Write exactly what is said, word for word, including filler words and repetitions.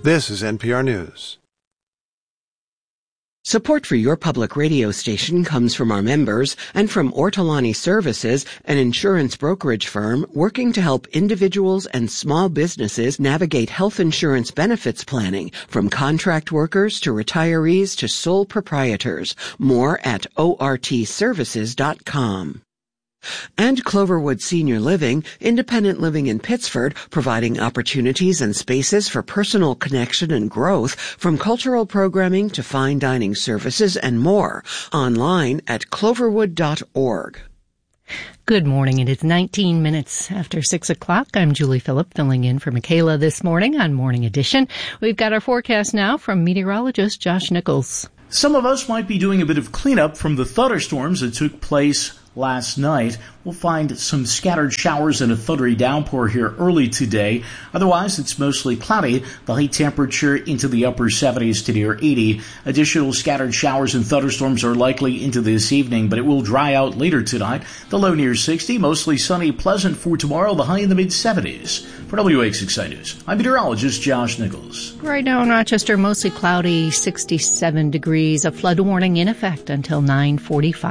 This is N P R News. Support for your public radio station comes from our members and from Ortolani Services, an insurance brokerage firm working to help individuals and small businesses navigate health insurance benefits planning, from contract workers to retirees to sole proprietors. More at O R T services dot com. And Cloverwood Senior Living, independent living in Pittsford, providing opportunities and spaces for personal connection and growth, from cultural programming to fine dining services and more. Online at cloverwood dot org. Good morning. It is nineteen minutes after six o'clock. I'm Julie Phillip, filling in for Michaela this morning on Morning Edition. We've got our forecast now from meteorologist Josh Nichols. Some of us might be doing a bit of cleanup from the thunderstorms that took place last night. We'll find some scattered showers and a thundery downpour here early today. Otherwise, it's mostly cloudy. The high temperature into the upper seventies to near eighty. Additional scattered showers and thunderstorms are likely into this evening, but it will dry out later tonight. The low near sixty, mostly sunny, pleasant for tomorrow, the high in the mid-seventies. For W A six I News, I'm meteorologist Josh Nichols. Right now in Rochester, mostly cloudy, sixty-seven degrees. A flood warning in effect until nine forty-five.